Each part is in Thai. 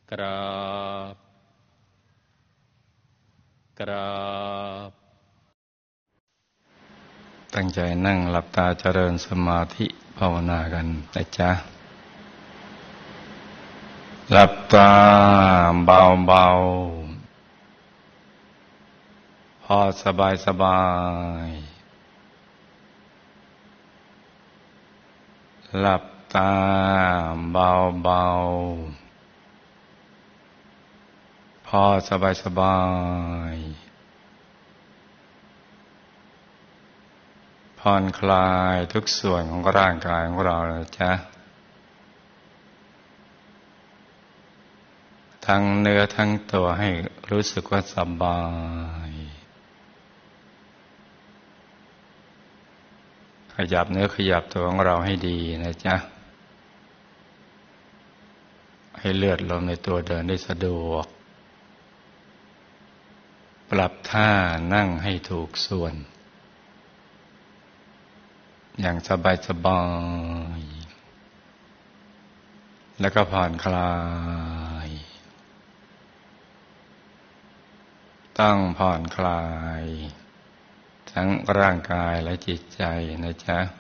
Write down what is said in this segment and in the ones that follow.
กราบกราบตั้งใจนั่งหลับตาเจริญสมาธิภาวนากันนะจ๊ะหลับตาเบาๆพอสบายหลับตาเบาๆพอสบายผ่อนคลายทุกส่วนของร่างกายของเรานะจ๊ะทั้งเนื้อทั้งตัวให้รู้สึกว่าสบายขยับเนื้อขยับตัวของเราให้ดีนะจ๊ะให้เลือดลมในตัวเดินได้สะดวกปรับท่านั่งให้ถูกส่วนอย่างสบายแล้วก็ผ่อนคลายต้องผ่อนคลายทั้งร่างกายและจิตใจนะจ๊ะ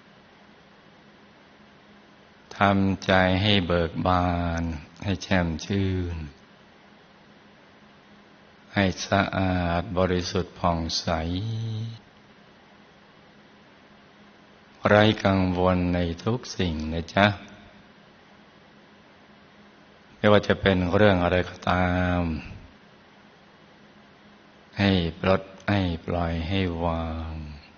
ทำใจให้เบิกบานให้แช่มชื่นให้สะอาดบริสุทธิ์ผ่องใสไร้กังวลในทุกสิ่งนะจ๊ะไม่ว่าจะเป็นเรื่องอะไรก็ตามให้ปลดให้ปล่อยให้วาง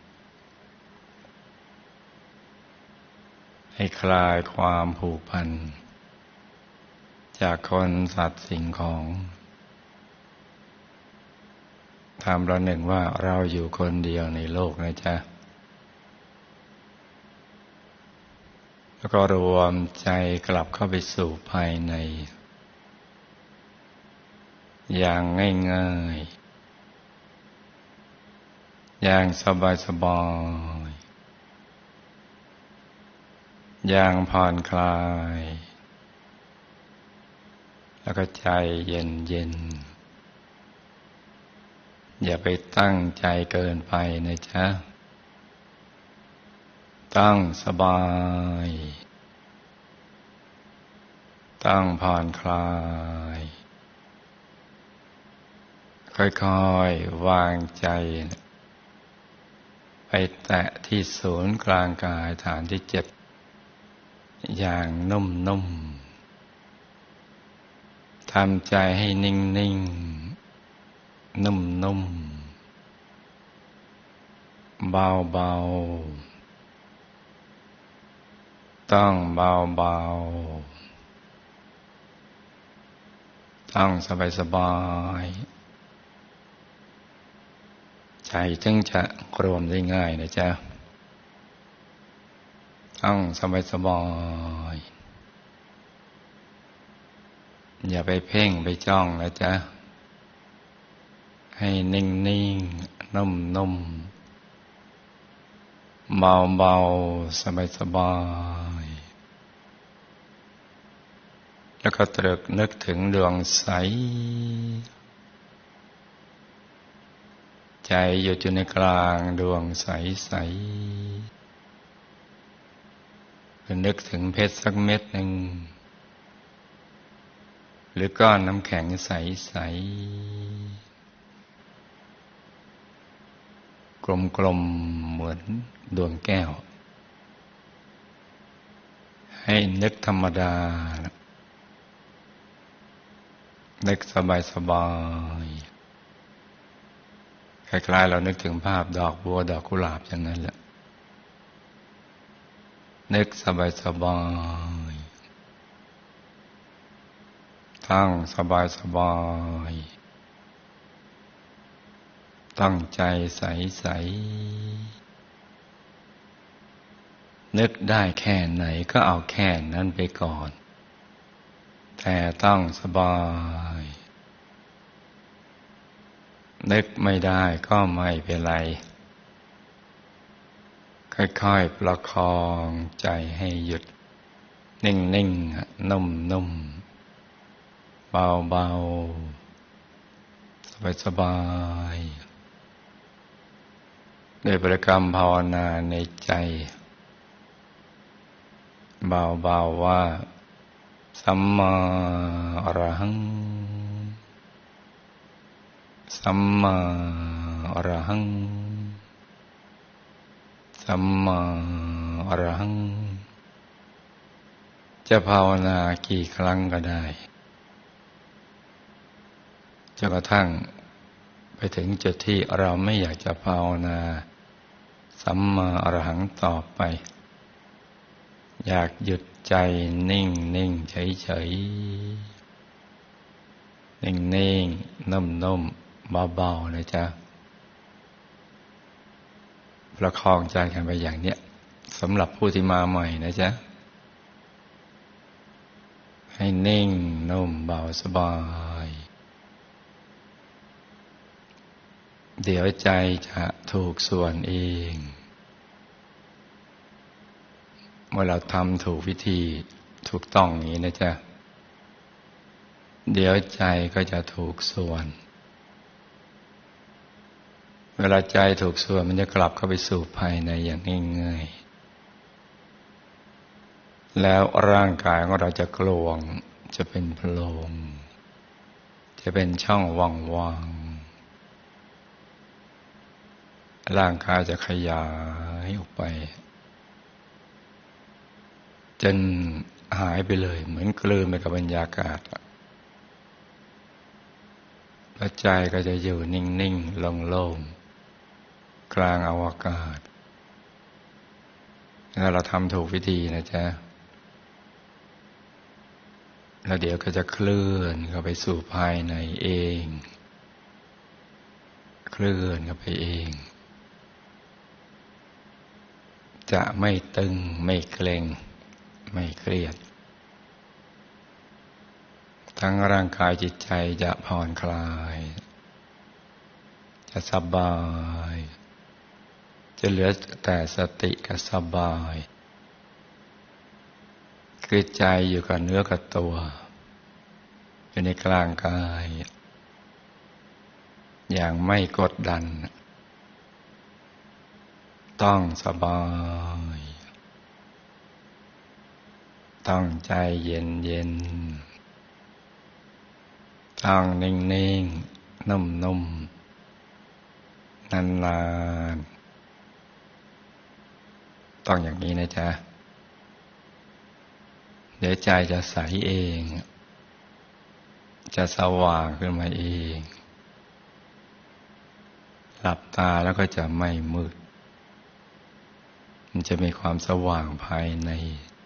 ให้คลายความผูกพันจากคนสัตว์สิ่งของทำประหนึ่งว่าเราอยู่คนเดียวในโลกนะจ๊ะแล้วก็รวมใจกลับเข้าไปสู่ภายในอย่างง่ายๆอย่างสบายๆอย่างผ่อนคลายแล้วก็ใจเย็นๆอย่าไปตั้งใจเกินไปนะจ๊ะตั้งสบายตั้งผ่อนคลายค่อยๆวางใจไปแตะที่ศูนย์กลางกายฐานที่7อย่างนุ่มๆทำใจให้นิ่งๆนุ่มๆเบาๆต้องเบาๆต้องสบายๆใจจึงจะรวมได้ง่ายนะจ๊ะต้องสบายๆอย่าไปเพ่งไปจ้องนะจ๊ะให้นิ่งๆนุ่มๆเบาๆสบายๆแล้วก็ตรึกนึกถึงดวงใสใจอยู่ในกลางดวงใสๆนึกถึงเพชรสักเม็ดหนึ่งหรือก้อนน้ำแข็งใสๆกลมๆเหมือนดวงแก้วให้นึกธรรมดานึกสบายๆคล้ายๆเรานึกถึงภาพดอกบัวดอกกุหลาบอย่างนั้นแหละนึกสบายๆตั้งสบายๆตั้งใจใสๆนึกได้แค่ไหนก็เอาแค่นั้นไปก่อนแต่ต้องสบายนึกไม่ได้ก็ไม่เป็นไรค่อยๆประคองใจให้หยุดนิ่งๆนุ่มๆเบาๆสบายๆด้วยบริกรรมภาวนาในใจเบาๆว่าสัมมาอรหังสัมมาอรหังสัมมาอรหังจะภาวนากี่ครั้งก็ได้จนกระทั่งไปถึงจุดที่เราไม่อยากจะภาวนาสัมมาอรหังต่อไปอยากหยุดใจนิ่งเฉยๆนิ่งนุ่มเบาๆนะจ๊ะประคองใจกันไปอย่างเนี้ยสำหรับผู้ที่มาใหม่นะจ๊ะให้นิ่งนุ่มเบาสบายเดี๋ยวใจจะถูกส่วนเองเมื่อเราทำถูกวิธีถูกต้องอย่างนี้นะจ๊ะเดี๋ยวใจก็จะถูกส่วนเวลาใจถูกส่วนมันจะกลับเข้าไปสู่ภายในอย่างง่ายๆแล้วร่างกายของเราจะโกลวงจะเป็นโพรงจะเป็นช่องว่างๆร่างกายจะขยายออกไปจนหายไปเลยเหมือนกลืนไปกับบรรยากาศแล้วใจก็จะอยู่นิ่งๆโล่งๆกลางอวกาศถ้าเราทำถูกวิธีนะจ๊ะแล้วเดี๋ยวก็จะเคลื่อนเข้าไปสู่ภายในเองเคลื่อนเข้าไปเองจะไม่ตึงไม่เกร็งไม่เครียดทั้งร่างกายจิตใจจะผ่อนคลายจะสบายจะเหลือแต่สติกับสบายคือใจอยู่กับเนื้อกับตัวอยู่ในกลางกายอย่างไม่กดดันต้องสบายต้องใจเย็นต้องนิ่งนุ่มนานๆต้องอย่างนี้นะจ๊ะเดี๋ยวใจจะใสเองจะสว่างขึ้นมาเองหลับตาแล้วก็จะไม่มืดมันจะมีความสว่างภายใน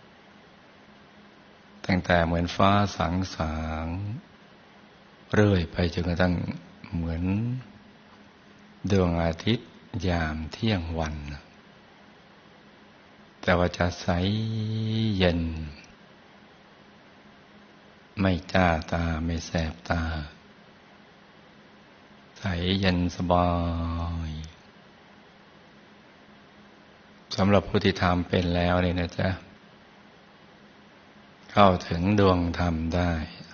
ตั้งแต่เหมือนฟ้าสางๆเรื่อยไปจนกระทั่งเหมือนดวงอาทิตย์ยามเที่ยงวันแต่ว่าจะใสเย็นไม่จ้าตาไม่แสบตาใสเย็นสบายสำหรับผู้ที่ทำเป็นแล้วนี่นะจ๊ะเข้าถึงดวงธรรมได้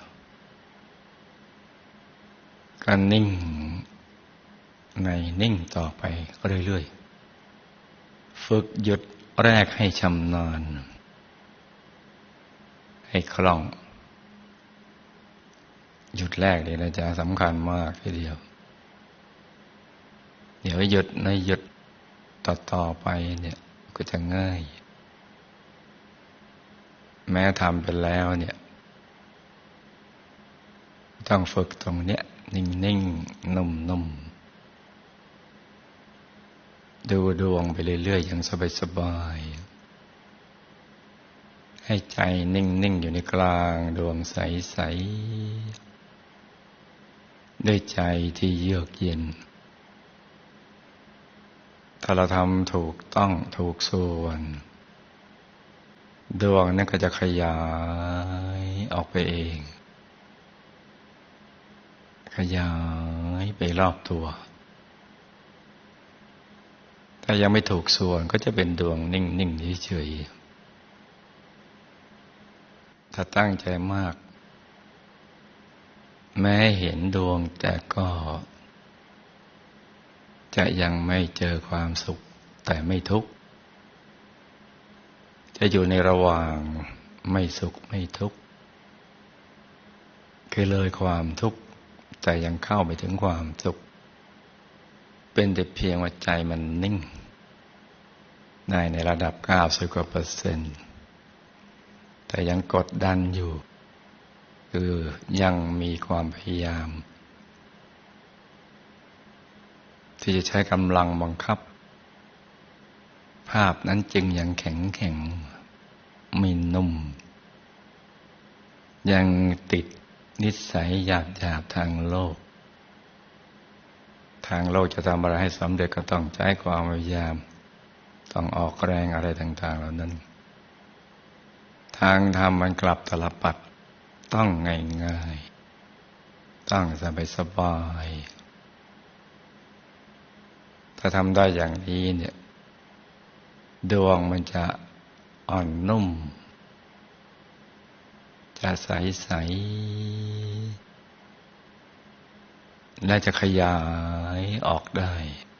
ก็นิ่งในนิ่งต่อไปเรื่อยๆฝึกหยุดแรกให้ชำนาญให้คล่องหยุดแรกเลยนะจ๊ะสำคัญมากทีเดียวเดี๋ยวหยุดในหยุดต่อไปเนี่ยก็จะง่ายแม้ทำไปแล้วเนี่ยต้องฝึกตรงเนี้ยนิ่งนุ่มดูดวงไปเรื่อยๆอย่างสบายๆให้ใจนิ่งอยู่ในกลางดวงใสๆด้วยใจที่เยือกเย็นถ้าเราทำถูกต้องถูกส่วนดวงนั้นก็จะขยายออกไปเองขยายไปรอบตัวถ้ายังไม่ถูกส่วนก็จะเป็นดวงนิ่งๆเฉยๆถ้าตั้งใจมากแม้เห็นดวงแต่ก็จะยังไม่เจอความสุขแต่ไม่ทุกข์จะอยู่ในระหว่างไม่สุขไม่ทุกข์คือเลยความทุกข์แต่ยังเข้าไปถึงความสุขเป็นแต่เพียงว่าใจมันนิ่งได้ในระดับ90%แต่ยังกดดันอยู่คือยังมีความพยายามที่จะใช้กำลังบังคับภาพนั้นจึงยังแข็งไม่นุ่มยังติดนิสัยหยาบทางโลกจะทำอะไรให้สำเร็จก็ต้องใช้ความพยายามต้องออกแรงอะไรต่างๆเหล่านั้นทางธรรมมันกลับตลปัดต้องง่ายๆต้องสบายถ้าทำได้อย่างนี้เนี่ยดวงมันจะอ่อนนุ่มจะใสๆและจะขยายออกได้